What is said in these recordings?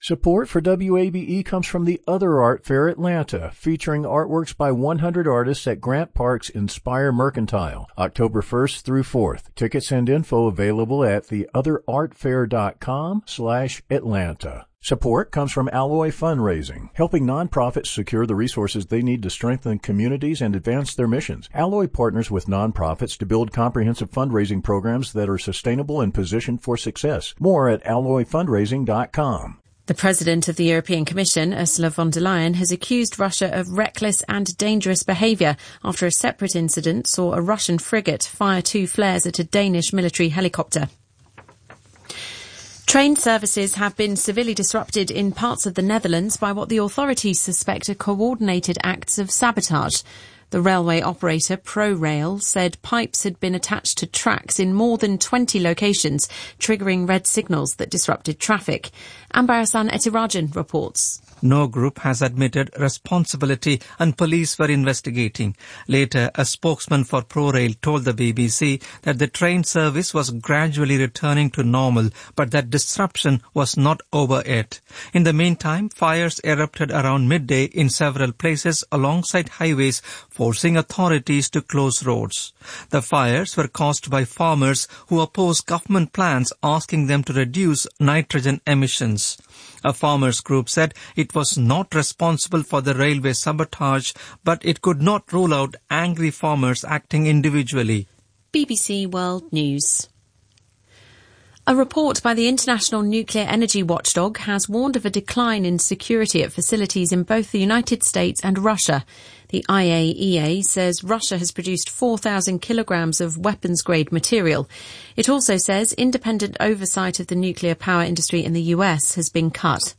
Support for WABE comes from the Other Art Fair Atlanta, featuring artworks by 100 artists at Grant Park's Inspire Mercantile, October 1st through 4th. Tickets and info available at theotherartfair.com/Atlanta. Support comes from Alloy Fundraising, helping nonprofits secure the resources they need to strengthen communities and advance their missions. Alloy partners with nonprofits to build comprehensive fundraising programs that are sustainable and positioned for success. More at alloyfundraising.com. The President of the European Commission, Ursula von der Leyen, has accused Russia of reckless and dangerous behaviour after a separate incident saw a Russian frigate fire 2 flares at a Danish military helicopter. Train services have been severely disrupted in parts of the Netherlands by what the authorities suspect are coordinated acts of sabotage. The railway operator ProRail said pipes had been attached to tracks in more than 20 locations, triggering red signals that disrupted traffic. Amber Hassan Etirajan reports. No group has admitted responsibility and police were investigating. Later, a spokesman for ProRail told the BBC that the train service was gradually returning to normal, but that disruption was not over yet. In the meantime, fires erupted around midday in several places alongside highways, forcing authorities to close roads. The fires were caused by farmers who oppose government plans asking them to reduce nitrogen emissions. A farmers' group said it was not responsible for the railway sabotage, but it could not rule out angry farmers acting individually. BBC World News. A report by the International Nuclear Energy Watchdog has warned of a decline in security at facilities in both the United States and Russia. The IAEA says Russia has produced 4,000 kilograms of weapons-grade material. It also says independent oversight of the nuclear power industry in the US has been cut.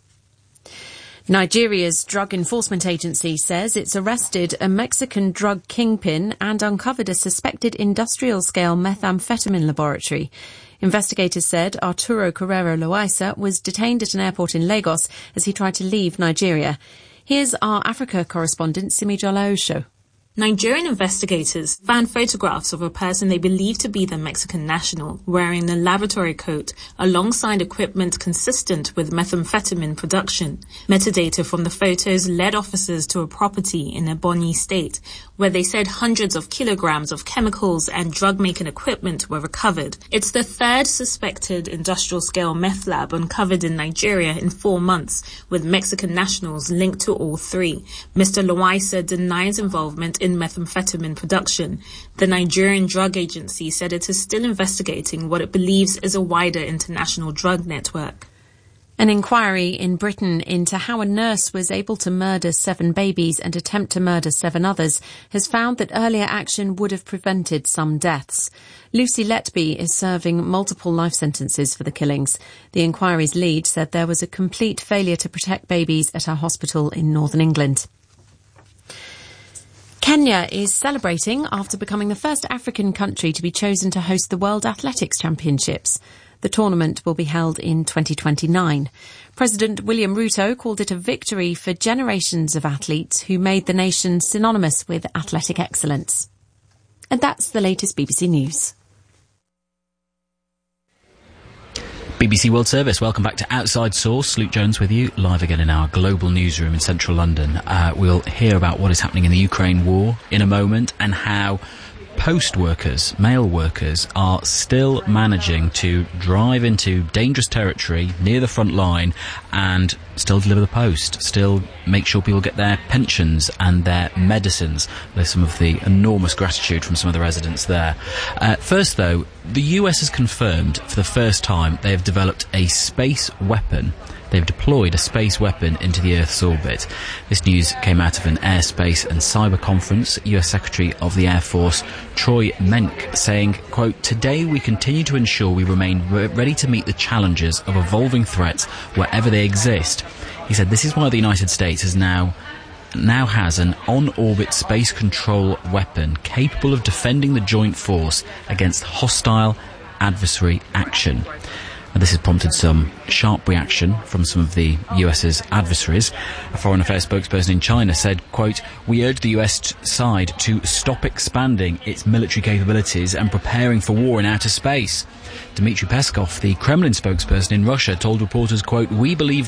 Nigeria's Drug Enforcement Agency says it's arrested a Mexican drug kingpin and uncovered a suspected industrial-scale methamphetamine laboratory. Investigators said Arturo Carrero Loaiza was detained at an airport in Lagos as he tried to leave Nigeria. Here's our Africa correspondent, Simi Jolaosho. Nigerian investigators found photographs of a person they believe to be the Mexican national wearing the laboratory coat alongside equipment consistent with methamphetamine production. Metadata from the photos led officers to a property in Ebonyi State where they said hundreds of kilograms of chemicals and drug-making equipment were recovered. It's the third suspected industrial-scale meth lab uncovered in Nigeria in 4 months, with Mexican nationals linked to all three. Mr. Loaiza denies involvement in methamphetamine production. The Nigerian Drug Agency said it is still investigating what it believes is a wider international drug network. An inquiry in Britain into how a nurse was able to murder 7 babies and attempt to murder 7 others has found that earlier action would have prevented some deaths. Lucy Letby is serving multiple life sentences for the killings. The inquiry's lead said there was a complete failure to protect babies at a hospital in northern England. Kenya is celebrating after becoming the first African country to be chosen to host the World Athletics Championships. The tournament will be held in 2029. President William Ruto called it a victory for generations of athletes who made the nation synonymous with athletic excellence. And that's the latest BBC News. BBC World Service, welcome back to Outside Source. Luke Jones with you, live again in our global newsroom in central London. We'll hear about what is happening in the Ukraine war in a moment and how post workers, male workers, are still managing to drive into dangerous territory near the front line and still deliver the post, still make sure people get their pensions and their medicines. There's some of the enormous gratitude from some of the residents there. First, though, the US has confirmed for the first time they have developed a space weapon. They've deployed a space weapon into the Earth's orbit. This news came out of an airspace and cyber conference. US Secretary of the Air Force Troy Menck saying, quote, "Today we continue to ensure we remain ready to meet the challenges of evolving threats wherever they exist." He said this is why the United States has now has an on-orbit space control weapon capable of defending the joint force against hostile adversary action. And this has prompted some sharp reaction from some of the US's adversaries. A Foreign Affairs spokesperson in China said, quote, "We urge the US side to stop expanding its military capabilities and preparing for war in outer space." Dmitry Peskov, the Kremlin spokesperson in Russia, told reporters, quote, "We believe